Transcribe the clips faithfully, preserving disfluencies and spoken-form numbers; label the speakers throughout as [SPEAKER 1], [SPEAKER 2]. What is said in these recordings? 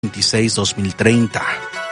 [SPEAKER 1] veintiséis dos mil treinta.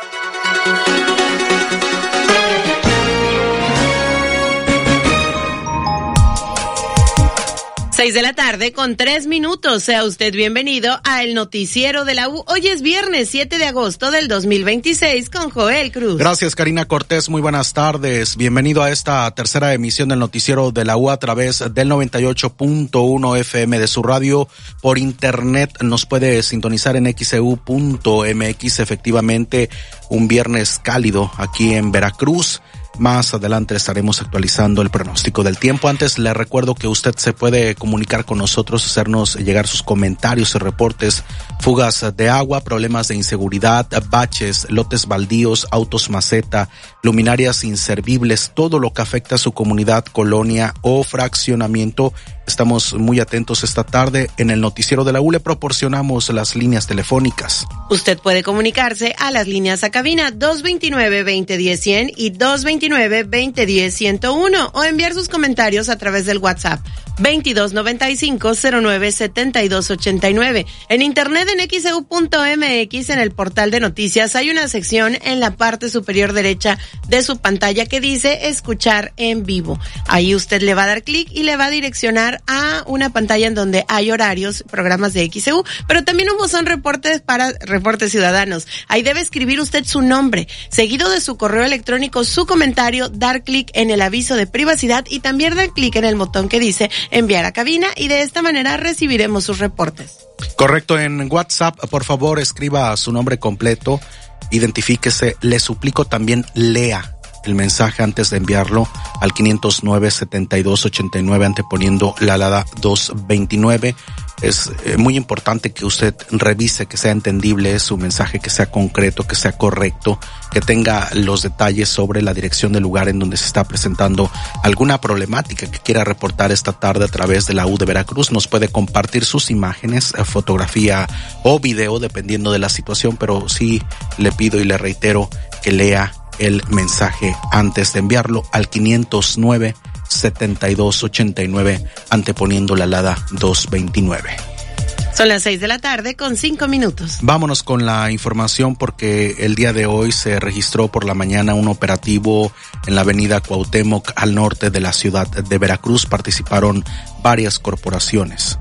[SPEAKER 2] Seis de la tarde con tres minutos. Sea usted bienvenido a el noticiero de la U. Hoy es viernes siete de agosto del dos mil veintiséis con Joel Cruz.
[SPEAKER 1] Gracias, Karina Cortés. Muy buenas tardes. Bienvenido a esta tercera emisión del noticiero de la U a través del noventa y ocho punto uno F M de su radio. Por internet nos puede sintonizar en X E U punto M X. Efectivamente, un viernes cálido aquí en Veracruz. Más adelante estaremos actualizando el pronóstico del tiempo. Antes le recuerdo que usted se puede comunicar con nosotros, hacernos llegar sus comentarios y reportes, fugas de agua, problemas de inseguridad, baches, lotes baldíos, autos maceta, luminarias inservibles, todo lo que afecta a su comunidad, colonia o fraccionamiento. Estamos muy atentos esta tarde. En el noticiero de la U le proporcionamos las líneas telefónicas.
[SPEAKER 2] Usted puede comunicarse a las líneas a cabina dos veintinueve, veinte diez, cien y dos veintinueve, veinte diez, ciento uno o enviar sus comentarios a través del WhatsApp veintidós noventa y cinco, cero nueve, setenta y dos ochenta y nueve. En internet en X E U punto M X, en el portal de noticias, hay una sección en la parte superior derecha de su pantalla que dice escuchar en vivo. Ahí usted le va a dar clic y le va a direccionar a una pantalla en donde hay horarios, programas de X E U, pero también un buzón reportes para reportes ciudadanos. Ahí debe escribir usted su nombre, seguido de su correo electrónico, su comentario, dar clic en el aviso de privacidad y también dar clic en el botón que dice enviar a cabina, y de esta manera recibiremos sus reportes.
[SPEAKER 1] Correcto. En WhatsApp, por favor, escriba su nombre completo, identifíquese. Le suplico también lea el mensaje antes de enviarlo al quinientos nueve, setenta y dos ochenta y nueve, anteponiendo la alada doscientos veintinueve. Es eh, muy importante que usted revise que sea entendible su mensaje, que sea concreto, que sea correcto, que tenga los detalles sobre la dirección del lugar en donde se está presentando alguna problemática que quiera reportar esta tarde a través de la U de Veracruz. Nos puede compartir sus imágenes, fotografía o video, dependiendo de la situación, pero sí le pido y le reitero que lea el mensaje antes de enviarlo al quinientos nueve, setenta y dos ochenta y nueve, anteponiendo la alada doscientos veintinueve.
[SPEAKER 2] Son las seis de la tarde con cinco minutos.
[SPEAKER 1] Vámonos con la información, porque el día de hoy se registró por la mañana un operativo en la avenida Cuauhtémoc al norte de la ciudad de Veracruz. Participaron varias corporaciones.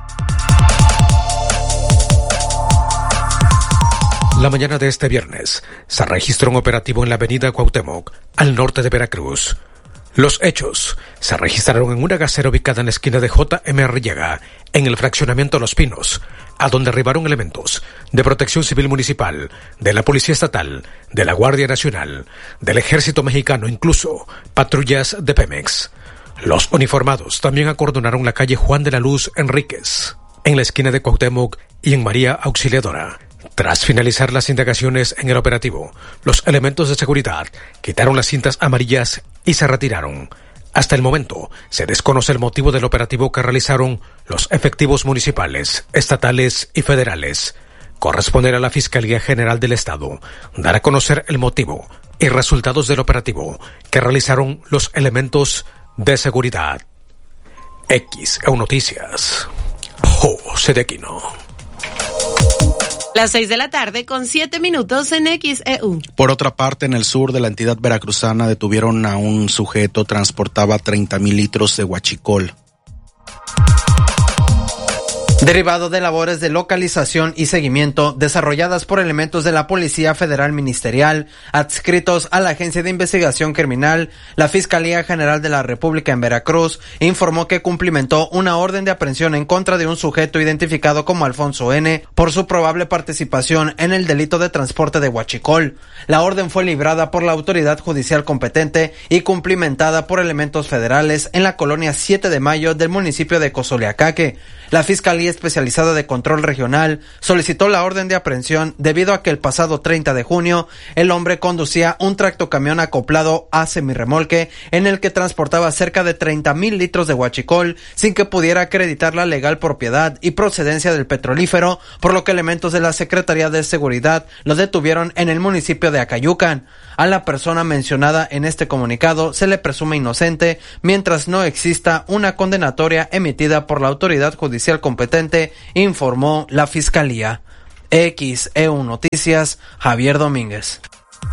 [SPEAKER 3] La mañana de este viernes se registró un operativo en la avenida Cuauhtémoc, al norte de Veracruz. Los hechos se registraron en una gasera ubicada en la esquina de J M Arrillaga, en el fraccionamiento Los Pinos, a donde arribaron elementos de Protección Civil Municipal, de la Policía Estatal, de la Guardia Nacional, del Ejército Mexicano, incluso patrullas de Pemex. Los uniformados también acordonaron la calle Juan de la Luz Enríquez, en la esquina de Cuauhtémoc y en María Auxiliadora. Tras finalizar las indagaciones en el operativo, los elementos de seguridad quitaron las cintas amarillas y se retiraron. Hasta el momento, se desconoce el motivo del operativo que realizaron los efectivos municipales, estatales y federales. Corresponderá a la Fiscalía General del Estado dar a conocer el motivo y resultados del operativo que realizaron los elementos de seguridad. X E U Noticias. José de Aquino.
[SPEAKER 2] Las seis de la tarde con siete minutos en X E U.
[SPEAKER 1] Por otra parte, en el sur de la entidad veracruzana detuvieron a un sujeto, transportaba treinta mil litros de huachicol.
[SPEAKER 4] Derivado de labores de localización y seguimiento desarrolladas por elementos de la Policía Federal Ministerial adscritos a la Agencia de Investigación Criminal, la Fiscalía General de la República en Veracruz informó que cumplimentó una orden de aprehensión en contra de un sujeto identificado como Alfonso N. por su probable participación en el delito de transporte de huachicol. La orden fue librada por la autoridad judicial competente y cumplimentada por elementos federales en la colonia siete de mayo del municipio de Cozoleacaque. La Fiscalía Especializada de Control Regional solicitó la orden de aprehensión debido a que el pasado treinta de junio el hombre conducía un tractocamión acoplado a semirremolque en el que transportaba cerca de treinta mil litros de huachicol sin que pudiera acreditar la legal propiedad y procedencia del petrolífero, por lo que elementos de la Secretaría de Seguridad lo detuvieron en el municipio de Acayucan. A la persona mencionada en este comunicado se le presume inocente mientras no exista una condenatoria emitida por la autoridad judicial competente, informó la Fiscalía. X E U Noticias, Javier Domínguez.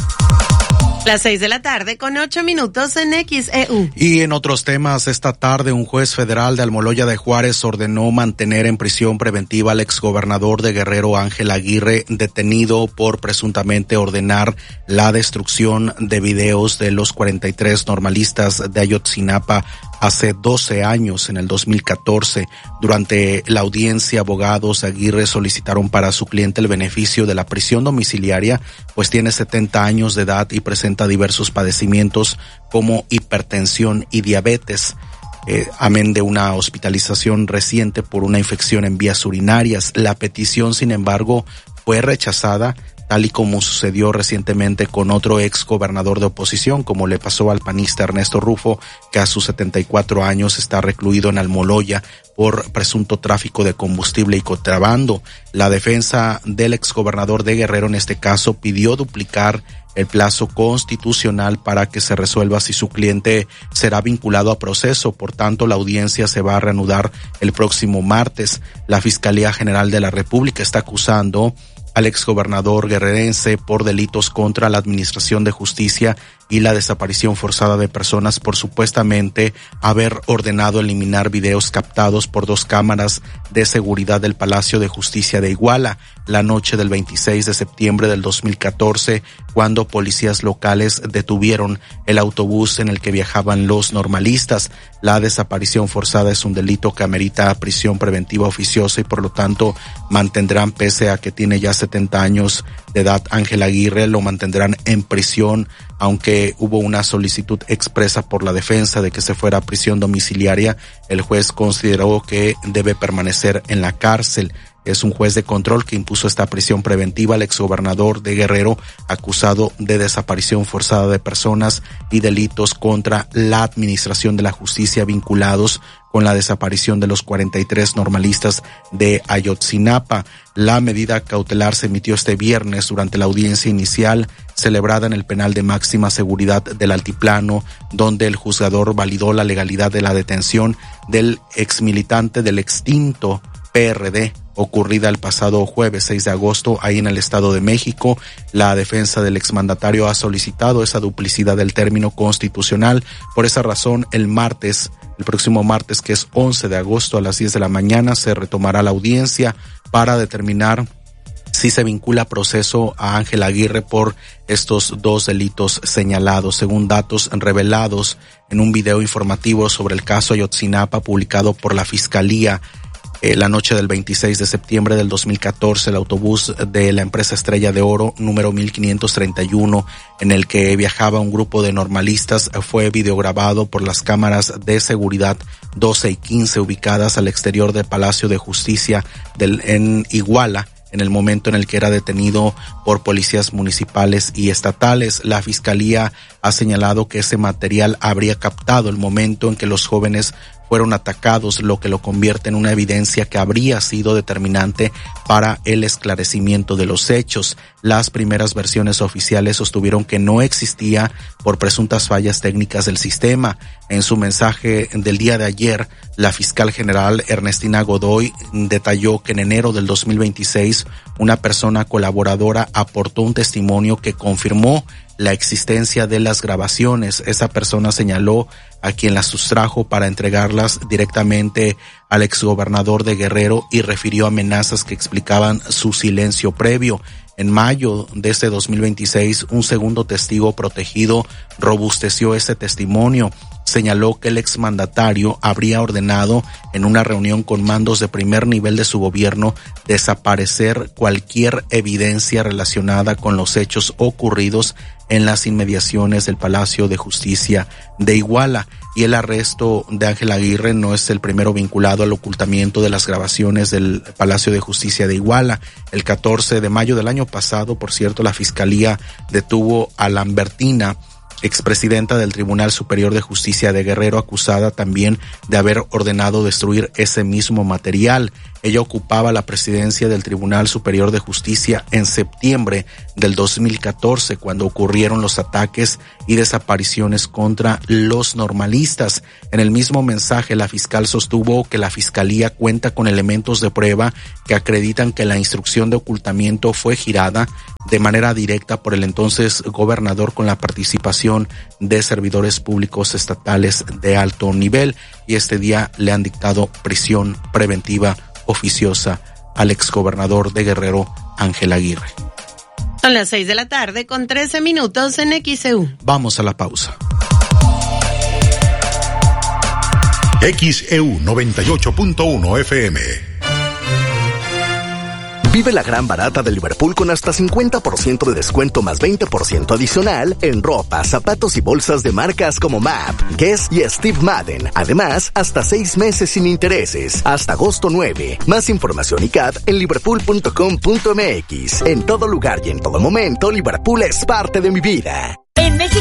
[SPEAKER 2] Las seis de la tarde con ocho minutos en X E U.
[SPEAKER 1] Y en otros temas, esta tarde un juez federal de Almoloya de Juárez ordenó mantener en prisión preventiva al exgobernador de Guerrero Ángel Aguirre, detenido por presuntamente ordenar la destrucción de videos de los cuarenta y tres normalistas de Ayotzinapa hace doce años, en el dos mil catorce. Durante la audiencia, abogados de Aguirre solicitaron para su cliente el beneficio de la prisión domiciliaria, pues tiene setenta años de edad y presenta diversos padecimientos como hipertensión y diabetes, eh, amén de una hospitalización reciente por una infección en vías urinarias. La petición, sin embargo, fue rechazada, tal y como sucedió recientemente con otro ex gobernador de oposición, como le pasó al panista Ernesto Rufo, que a sus setenta y cuatro años está recluido en Almoloya por presunto tráfico de combustible y contrabando. La defensa del exgobernador de Guerrero en este caso pidió duplicar el plazo constitucional para que se resuelva si su cliente será vinculado a proceso. Por tanto, la audiencia se va a reanudar el próximo martes. La Fiscalía General de la República está acusando al exgobernador guerrerense por delitos contra la administración de justicia y la desaparición forzada de personas por supuestamente haber ordenado eliminar videos captados por dos cámaras de seguridad del Palacio de Justicia de Iguala la noche del veintiséis de septiembre del dos mil catorce, cuando policías locales detuvieron el autobús en el que viajaban los normalistas. La desaparición forzada es un delito que amerita prisión preventiva oficiosa y por lo tanto mantendrán, pese a que tiene ya setenta años de edad Ángel Aguirre, lo mantendrán en prisión, aunque hubo una solicitud expresa por la defensa de que se fuera a prisión domiciliaria. El juez consideró que debe permanecer en la cárcel. Es un juez de control que impuso esta prisión preventiva al exgobernador de Guerrero, acusado de desaparición forzada de personas y delitos contra la administración de la justicia vinculados con la desaparición de los cuarenta y tres normalistas de Ayotzinapa. La medida cautelar se emitió este viernes durante la audiencia inicial celebrada en el penal de máxima seguridad del Altiplano, donde el juzgador validó la legalidad de la detención del exmilitante del extinto P R D, ocurrida el pasado jueves seis de agosto ahí en el Estado de México. La defensa del exmandatario ha solicitado esa duplicidad del término constitucional. Por esa razón, el martes, el próximo martes, que es once de agosto a las diez de la mañana, se retomará la audiencia para determinar si se vincula a proceso a Ángel Aguirre por estos dos delitos señalados. Según datos revelados en un video informativo sobre el caso Ayotzinapa publicado por la Fiscalía, Eh, la noche del veintiséis de septiembre del dos mil catorce, el autobús de la empresa Estrella de Oro número mil quinientos treinta y uno, en el que viajaba un grupo de normalistas, fue videograbado por las cámaras de seguridad doce y quince ubicadas al exterior del Palacio de Justicia del, en Iguala, en el momento en el que era detenido por policías municipales y estatales. La Fiscalía ha señalado que ese material habría captado el momento en que los jóvenes fueron atacados, lo que lo convierte en una evidencia que habría sido determinante para el esclarecimiento de los hechos. Las primeras versiones oficiales sostuvieron que no existía por presuntas fallas técnicas del sistema. En su mensaje del día de ayer, la fiscal general Ernestina Godoy detalló que en enero del dos mil veintiséis una persona colaboradora aportó un testimonio que confirmó la existencia de las grabaciones. Esa persona señaló a quien las sustrajo para entregarlas directamente al exgobernador de Guerrero y refirió amenazas que explicaban su silencio previo. En mayo de este dos mil veintiséis, un segundo testigo protegido robusteció ese testimonio. Señaló que el exmandatario habría ordenado en una reunión con mandos de primer nivel de su gobierno desaparecer cualquier evidencia relacionada con los hechos ocurridos en las inmediaciones del Palacio de Justicia de Iguala. Y el arresto de Ángel Aguirre no es el primero vinculado al ocultamiento de las grabaciones del Palacio de Justicia de Iguala. El catorce de mayo del año pasado, por cierto, la Fiscalía detuvo a Lambertina, expresidenta del Tribunal Superior de Justicia de Guerrero, acusada también de haber ordenado destruir ese mismo material. Ella ocupaba la presidencia del Tribunal Superior de Justicia en septiembre del dos mil catorce, cuando ocurrieron los ataques y desapariciones contra los normalistas. En el mismo mensaje, la fiscal sostuvo que la Fiscalía cuenta con elementos de prueba que acreditan que la instrucción de ocultamiento fue girada de manera directa por el entonces gobernador con la participación de servidores públicos estatales de alto nivel, y este día le han dictado prisión preventiva oficiosa al exgobernador de Guerrero, Ángel Aguirre.
[SPEAKER 2] Son las seis de la tarde con trece minutos en X E U.
[SPEAKER 1] Vamos a la pausa.
[SPEAKER 5] X E U noventa y ocho punto uno F M.
[SPEAKER 6] Vive la gran barata de Liverpool con hasta cincuenta por ciento de descuento más veinte por ciento adicional en ropa, zapatos y bolsas de marcas como M A P, Guess y Steve Madden. Además, hasta seis meses sin intereses, hasta agosto nueve. Más información y C A D en liverpool punto com punto m x. En todo lugar y en todo momento, Liverpool es parte de mi vida.
[SPEAKER 7] En México